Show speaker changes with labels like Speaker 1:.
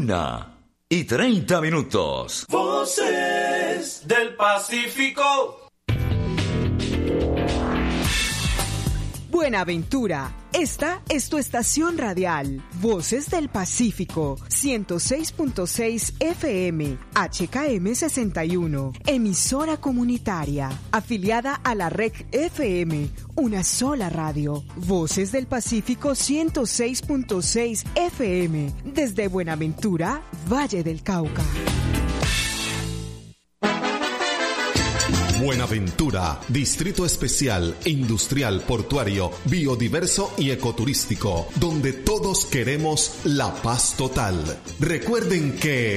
Speaker 1: 1:30.
Speaker 2: Voces del Pacífico.
Speaker 3: Buenaventura, esta es tu estación radial, Voces del Pacífico, 106.6 FM, HKM 61, emisora comunitaria, afiliada a la Red FM, una sola radio, Voces del Pacífico 106.6 FM, desde Buenaventura, Valle del Cauca.
Speaker 4: Buenaventura, distrito especial, industrial, portuario, biodiverso y ecoturístico, donde todos queremos la paz total. Recuerden que